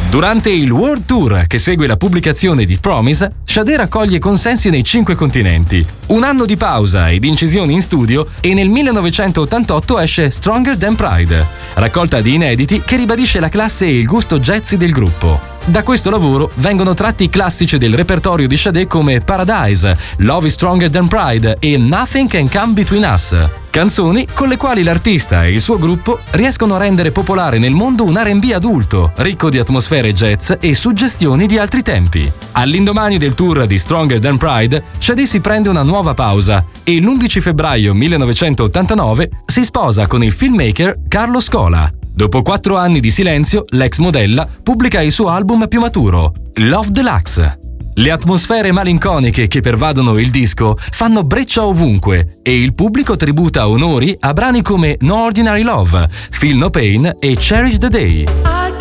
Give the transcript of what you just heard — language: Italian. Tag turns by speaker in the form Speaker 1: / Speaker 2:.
Speaker 1: Durante il World Tour che segue la pubblicazione di Promise, Sade raccoglie consensi nei 5 continenti. Un anno di pausa ed incisioni in studio e nel 1988 esce Stronger Than Pride, raccolta di inediti che ribadisce la classe e il gusto jazzy del gruppo. Da questo lavoro vengono tratti i classici del repertorio di Sade come Paradise, Love is Stronger Than Pride e Nothing Can Come Between Us. Canzoni con le quali l'artista e il suo gruppo riescono a rendere popolare nel mondo un R&B adulto, ricco di atmosfere jazz e suggestioni di altri tempi. All'indomani del tour di Stronger Than Pride, Sade si prende una nuova pausa e l'11 febbraio 1989 si sposa con il filmmaker Carlo Scola. Dopo 4 anni di silenzio, l'ex modella pubblica il suo album più maturo, Love Deluxe. Le atmosfere malinconiche che pervadono il disco fanno breccia ovunque e il pubblico tributa onori a brani come No Ordinary Love, Feel No Pain e Cherish the Day.